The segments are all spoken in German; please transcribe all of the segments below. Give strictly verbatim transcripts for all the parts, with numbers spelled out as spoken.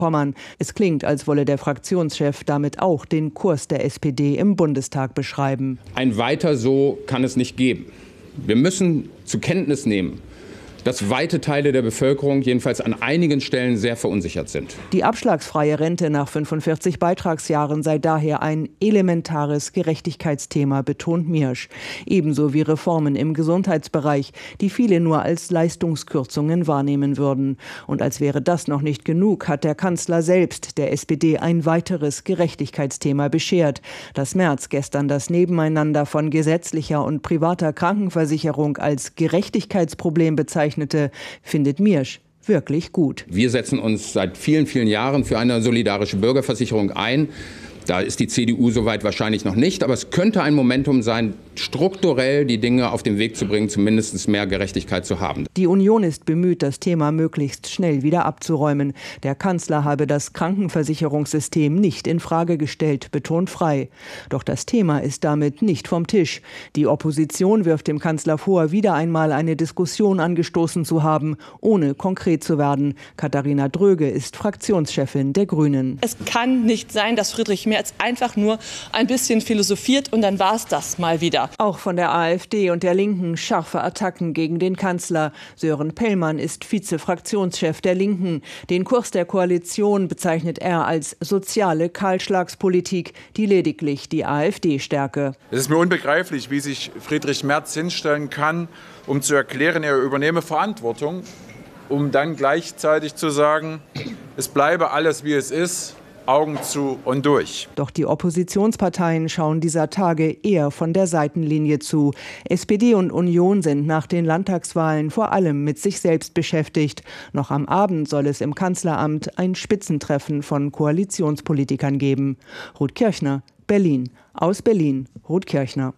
Pommern. Es klingt, als wolle der Fraktionschef damit auch den Kurs der S P D im Bundestag beschreiben. Ein Weiter so kann es nicht geben. Wir müssen zur Kenntnis nehmen, dass weite Teile der Bevölkerung jedenfalls an einigen Stellen sehr verunsichert sind. Die abschlagsfreie Rente nach fünfundvierzig Beitragsjahren sei daher ein elementares Gerechtigkeitsthema, betont Miersch. Ebenso wie Reformen im Gesundheitsbereich, die viele nur als Leistungskürzungen wahrnehmen würden. Und als wäre das noch nicht genug, hat der Kanzler selbst der S P D ein weiteres Gerechtigkeitsthema beschert. Dass Merz gestern das Nebeneinander von gesetzlicher und privater Krankenversicherung als Gerechtigkeitsproblem bezeichnet, findet Miersch wirklich gut. Wir setzen uns seit vielen, vielen Jahren für eine solidarische Bürgerversicherung ein. Da ist die C D U soweit wahrscheinlich noch nicht, aber es könnte ein Momentum sein, strukturell die Dinge auf den Weg zu bringen, zumindest mehr Gerechtigkeit zu haben. Die Union ist bemüht, das Thema möglichst schnell wieder abzuräumen. Der Kanzler habe das Krankenversicherungssystem nicht in Frage gestellt, betont Frei. Doch das Thema ist damit nicht vom Tisch. Die Opposition wirft dem Kanzler vor, wieder einmal eine Diskussion angestoßen zu haben, ohne konkret zu werden. Katharina Dröge ist Fraktionschefin der Grünen. Es kann nicht sein, dass Friedrich Merz einfach nur ein bisschen philosophiert und dann war es das mal wieder. Auch von der AfD und der Linken scharfe Attacken gegen den Kanzler. Sören Pellmann ist Vize-Fraktionschef der Linken. Den Kurs der Koalition bezeichnet er als soziale Kahlschlagspolitik, die lediglich die AfD stärke. Es ist mir unbegreiflich, wie sich Friedrich Merz hinstellen kann, um zu erklären, er übernehme Verantwortung, um dann gleichzeitig zu sagen, es bleibe alles, wie es ist. Augen zu und durch. Doch die Oppositionsparteien schauen dieser Tage eher von der Seitenlinie zu. S P D und Union sind nach den Landtagswahlen vor allem mit sich selbst beschäftigt. Noch am Abend soll es im Kanzleramt ein Spitzentreffen von Koalitionspolitikern geben. Ruth Kirchner, Berlin. Aus Berlin, Ruth Kirchner.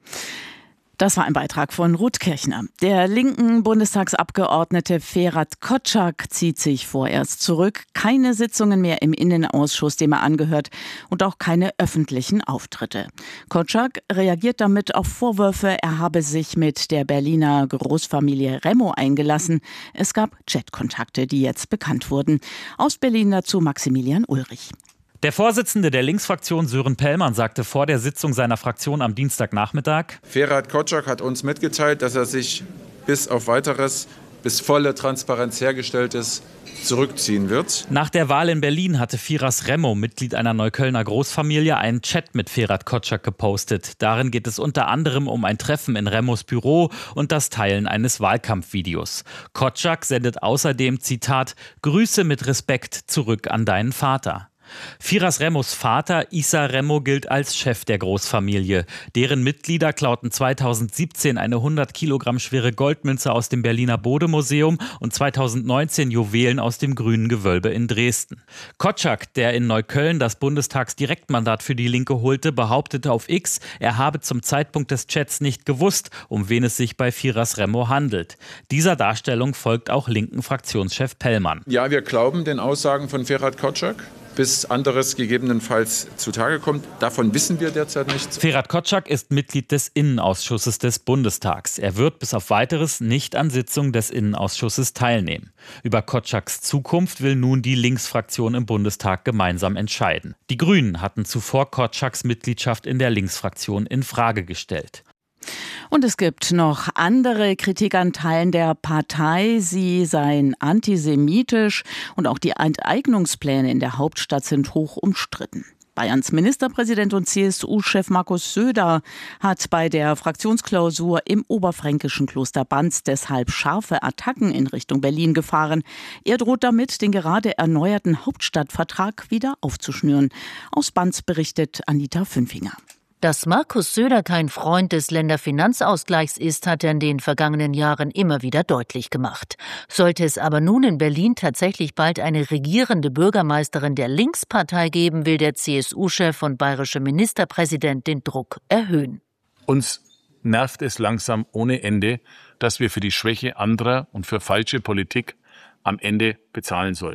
Das war ein Beitrag von Ruth Kirchner. Der linken Bundestagsabgeordnete Ferhat Kotschak zieht sich vorerst zurück. Keine Sitzungen mehr im Innenausschuss, dem er angehört, und auch keine öffentlichen Auftritte. Kotschak reagiert damit auf Vorwürfe, er habe sich mit der Berliner Großfamilie Remo eingelassen. Es gab Chatkontakte, die jetzt bekannt wurden. Aus Berlin dazu Maximilian Ulrich. Der Vorsitzende der Linksfraktion Sören Pellmann sagte vor der Sitzung seiner Fraktion am Dienstagnachmittag: Ferhat Kotschak hat uns mitgeteilt, dass er sich bis auf Weiteres, bis volle Transparenz hergestellt ist, zurückziehen wird. Nach der Wahl in Berlin hatte Firas Remo, Mitglied einer Neuköllner Großfamilie, einen Chat mit Ferhat Kotschak gepostet. Darin geht es unter anderem um ein Treffen in Remos Büro und das Teilen eines Wahlkampfvideos. Kotschak sendet außerdem, Zitat, Grüße mit Respekt zurück an deinen Vater. Firas Remos Vater, Issa Remo, gilt als Chef der Großfamilie. Deren Mitglieder klauten zweitausendsiebzehn eine hundert Kilogramm schwere Goldmünze aus dem Berliner Bode-Museum und zweitausendneunzehn Juwelen aus dem Grünen Gewölbe in Dresden. Kotschak, der in Neukölln das Bundestagsdirektmandat für die Linke holte, behauptete auf X, er habe zum Zeitpunkt des Chats nicht gewusst, um wen es sich bei Firas Remo handelt. Dieser Darstellung folgt auch linken Fraktionschef Pellmann. Ja, wir glauben den Aussagen von Ferhat Kotschak, bis anderes gegebenenfalls zutage kommt. Davon wissen wir derzeit nichts. Ferhat Kotschak ist Mitglied des Innenausschusses des Bundestags. Er wird bis auf Weiteres nicht an Sitzungen des Innenausschusses teilnehmen. Über Kotschaks Zukunft will nun die Linksfraktion im Bundestag gemeinsam entscheiden. Die Grünen hatten zuvor Kotschaks Mitgliedschaft in der Linksfraktion in Frage gestellt. Und es gibt noch andere Kritik an Teilen der Partei. Sie seien antisemitisch und auch die Enteignungspläne in der Hauptstadt sind hoch umstritten. Bayerns Ministerpräsident und C S U-Chef Markus Söder hat bei der Fraktionsklausur im oberfränkischen Kloster Banz deshalb scharfe Attacken in Richtung Berlin gefahren. Er droht damit, den gerade erneuerten Hauptstadtvertrag wieder aufzuschnüren. Aus Banz berichtet Anita Fünfinger. Dass Markus Söder kein Freund des Länderfinanzausgleichs ist, hat er in den vergangenen Jahren immer wieder deutlich gemacht. Sollte es aber nun in Berlin tatsächlich bald eine regierende Bürgermeisterin der Linkspartei geben, will der C S U-Chef und bayerische Ministerpräsident den Druck erhöhen. Uns nervt es langsam ohne Ende, dass wir für die Schwäche anderer und für falsche Politik am Ende bezahlen sollen.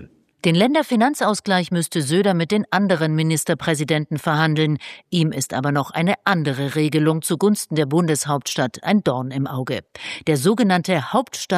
Den Länderfinanzausgleich müsste Söder mit den anderen Ministerpräsidenten verhandeln. Ihm ist aber noch eine andere Regelung zugunsten der Bundeshauptstadt ein Dorn im Auge. Der sogenannte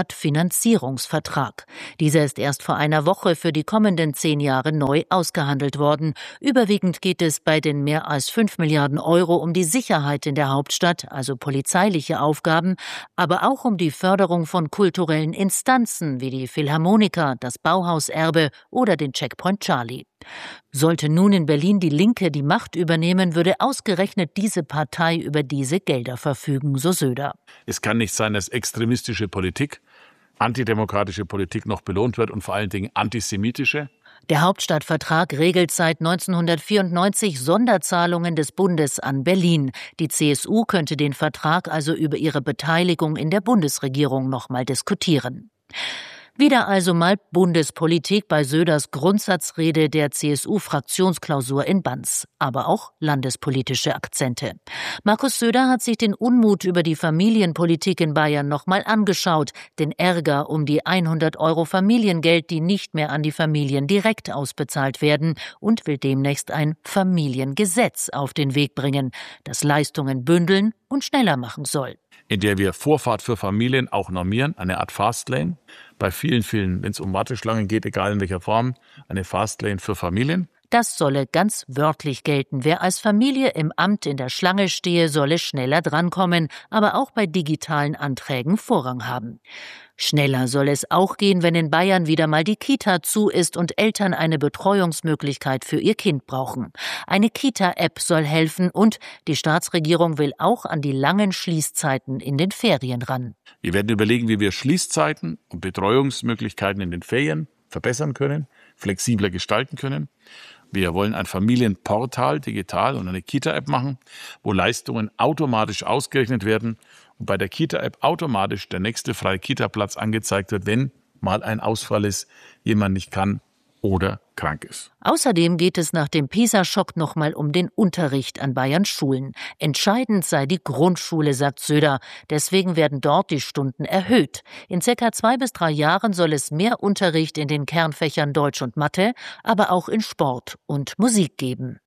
Hauptstadtfinanzierungsvertrag. Dieser ist erst vor einer Woche für die kommenden zehn Jahre neu ausgehandelt worden. Überwiegend geht es bei den mehr als fünf Milliarden Euro um die Sicherheit in der Hauptstadt, also polizeiliche Aufgaben, aber auch um die Förderung von kulturellen Instanzen wie die Philharmoniker, das Bauhauserbe oder den Checkpoint Charlie. Sollte nun in Berlin die Linke die Macht übernehmen, würde ausgerechnet diese Partei über diese Gelder verfügen, so Söder. Es kann nicht sein, dass extremistische Politik, antidemokratische Politik noch belohnt wird und vor allen Dingen antisemitische. Der Hauptstadtvertrag regelt seit neunzehnhundertvierundneunzig Sonderzahlungen des Bundes an Berlin. Die C S U könnte den Vertrag also über ihre Beteiligung in der Bundesregierung noch mal diskutieren. Wieder also mal Bundespolitik bei Söders Grundsatzrede der C S U-Fraktionsklausur in Banz, aber auch landespolitische Akzente. Markus Söder hat sich den Unmut über die Familienpolitik in Bayern nochmal angeschaut, den Ärger um die hundert Euro Familiengeld, die nicht mehr an die Familien direkt ausbezahlt werden, und will demnächst ein Familiengesetz auf den Weg bringen, das Leistungen bündeln und schneller machen soll. In der wir Vorfahrt für Familien auch normieren, eine Art Fastlane. Bei vielen, vielen, wenn es um Warteschlangen geht, egal in welcher Form, eine Fastlane für Familien. Das solle ganz wörtlich gelten. Wer als Familie im Amt in der Schlange stehe, solle schneller drankommen, aber auch bei digitalen Anträgen Vorrang haben. Schneller soll es auch gehen, wenn in Bayern wieder mal die Kita zu ist und Eltern eine Betreuungsmöglichkeit für ihr Kind brauchen. Eine Kita-App soll helfen und die Staatsregierung will auch an die langen Schließzeiten in den Ferien ran. Wir werden überlegen, wie wir Schließzeiten und Betreuungsmöglichkeiten in den Ferien verbessern können, flexibler gestalten können. Wir wollen ein Familienportal digital und eine Kita-App machen, wo Leistungen automatisch ausgerechnet werden und bei der Kita-App automatisch der nächste freie Kita-Platz angezeigt wird, wenn mal ein Ausfall ist, jemand nicht kann oder krank ist. Außerdem geht es nach dem PISA-Schock nochmal um den Unterricht an Bayerns Schulen. Entscheidend sei die Grundschule, sagt Söder. Deswegen werden dort die Stunden erhöht. In circa zwei bis drei Jahren soll es mehr Unterricht in den Kernfächern Deutsch und Mathe, aber auch in Sport und Musik geben.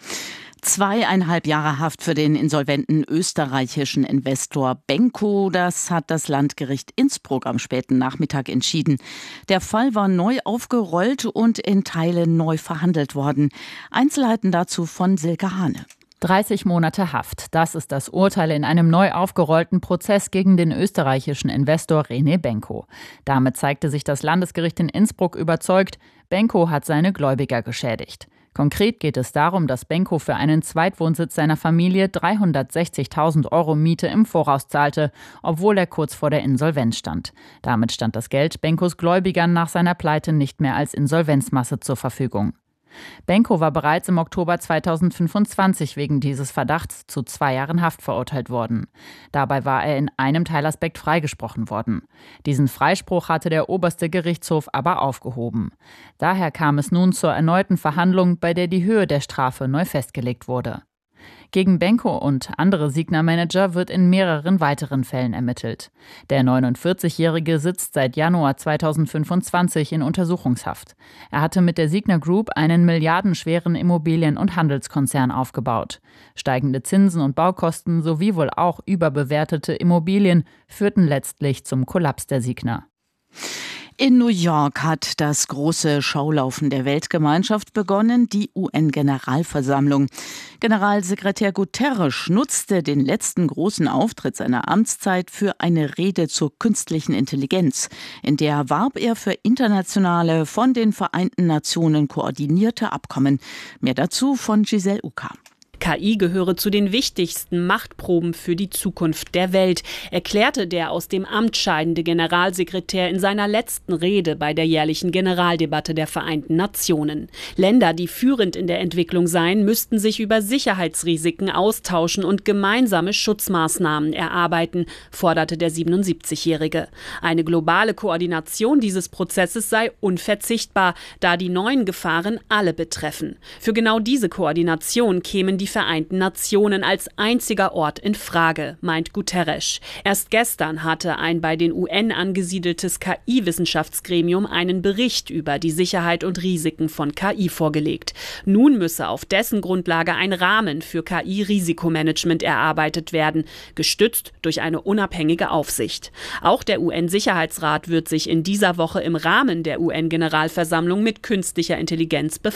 Zweieinhalb Jahre Haft für den insolventen österreichischen Investor Benko. Das hat das Landgericht Innsbruck am späten Nachmittag entschieden. Der Fall war neu aufgerollt und in Teilen neu verhandelt worden. Einzelheiten dazu von Silke Hane. dreißig Monate Haft. Das ist das Urteil in einem neu aufgerollten Prozess gegen den österreichischen Investor René Benko. Damit zeigte sich das Landesgericht in Innsbruck überzeugt, Benko hat seine Gläubiger geschädigt. Konkret geht es darum, dass Benko für einen Zweitwohnsitz seiner Familie dreihundertsechzigtausend Euro Miete im Voraus zahlte, obwohl er kurz vor der Insolvenz stand. Damit stand das Geld Benkos Gläubigern nach seiner Pleite nicht mehr als Insolvenzmasse zur Verfügung. Benko war bereits im Oktober zweitausendfünfundzwanzig wegen dieses Verdachts zu zwei Jahren Haft verurteilt worden. Dabei war er in einem Teilaspekt freigesprochen worden. Diesen Freispruch hatte der oberste Gerichtshof aber aufgehoben. Daher kam es nun zur erneuten Verhandlung, bei der die Höhe der Strafe neu festgelegt wurde. Gegen Benko und andere Signa-Manager wird in mehreren weiteren Fällen ermittelt. Der neunundvierzigjährige sitzt seit Januar zweitausendfünfundzwanzig in Untersuchungshaft. Er hatte mit der Signa Group einen milliardenschweren Immobilien- und Handelskonzern aufgebaut. Steigende Zinsen und Baukosten sowie wohl auch überbewertete Immobilien führten letztlich zum Kollaps der Signa. In New York hat das große Schaulaufen der Weltgemeinschaft begonnen, die U N-Generalversammlung. Generalsekretär Guterres nutzte den letzten großen Auftritt seiner Amtszeit für eine Rede zur künstlichen Intelligenz. In der warb er für internationale, von den Vereinten Nationen koordinierte Abkommen. Mehr dazu von Giselle Uka. K I gehöre zu den wichtigsten Machtproben für die Zukunft der Welt, erklärte der aus dem Amt scheidende Generalsekretär in seiner letzten Rede bei der jährlichen Generaldebatte der Vereinten Nationen. Länder, die führend in der Entwicklung seien, müssten sich über Sicherheitsrisiken austauschen und gemeinsame Schutzmaßnahmen erarbeiten, forderte der siebenundsiebzigjährige. Eine globale Koordination dieses Prozesses sei unverzichtbar, da die neuen Gefahren alle betreffen. Für genau diese Koordination kämen die die Vereinten Nationen als einziger Ort in Frage, meint Guterres. Erst gestern hatte ein bei den U N angesiedeltes K I-Wissenschaftsgremium einen Bericht über die Sicherheit und Risiken von K I vorgelegt. Nun müsse auf dessen Grundlage ein Rahmen für K I-Risikomanagement erarbeitet werden, gestützt durch eine unabhängige Aufsicht. Auch der U N-Sicherheitsrat wird sich in dieser Woche im Rahmen der U N-Generalversammlung mit künstlicher Intelligenz befassen.